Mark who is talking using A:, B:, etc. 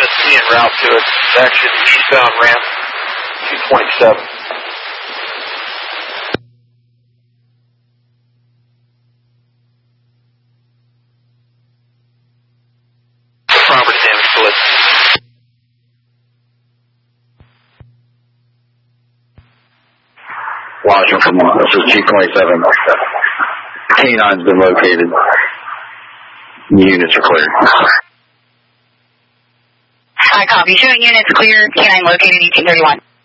A: Tennessee en route to it. It's actually the eastbound ramp 227. Property damage to it.
B: Roger, come on. This is G27. K9's been located. Units are clear.
C: Hi, copy. Showing units clear. K9 located, 1831.